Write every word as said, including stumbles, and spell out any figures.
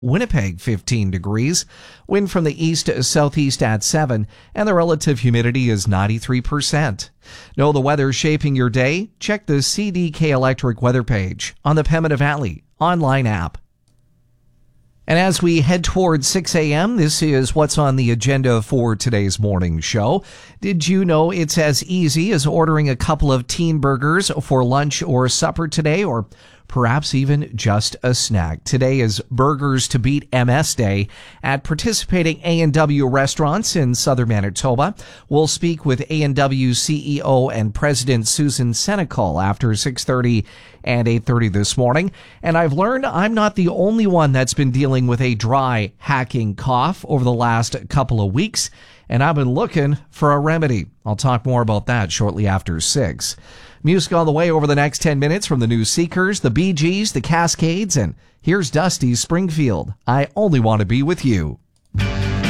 Winnipeg, fifteen degrees. Wind from the east to southeast at seven, and the relative humidity is ninety-three percent. Know the weather shaping your day? Check the C D K Electric weather page on the Pembina Valley online app. And as we head towards six a.m., this is what's on the agenda for today's morning show. Did you know it's as easy as ordering a couple of teen burgers for lunch or supper today, or perhaps even just a snack? Today is Burgers to Beat M S Day at participating A and W restaurants in southern Manitoba. We'll speak with A and W C E O and President Susan Senecal after six thirty and eight thirty this morning. And I've learned I'm not the only one that's been dealing with a dry, hacking cough over the last couple of weeks, and I've been looking for a remedy. I'll talk more about that shortly after six. Music on the way over the next ten minutes from the New Seekers, the Bee Gees, the Cascades, and here's Dusty Springfield. I Only Want to Be With You.